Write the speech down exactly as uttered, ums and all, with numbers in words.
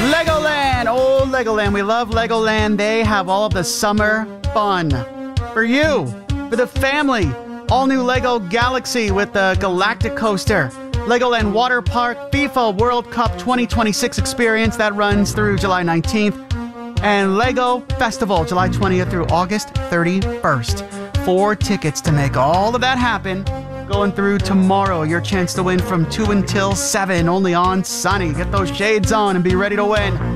Legoland! Oh, Legoland. We love Legoland. They have all of the summer fun. For you, for the family, all new Lego Galaxy with the Galactic Coaster. Legoland Water Park FIFA World Cup twenty twenty-six experience that runs through July nineteenth. And Lego Festival, July twentieth through August thirty-first. Four tickets to make all of that happen. Going through tomorrow, your chance to win from two until seven, only on Sunny. Get those shades on and be ready to win.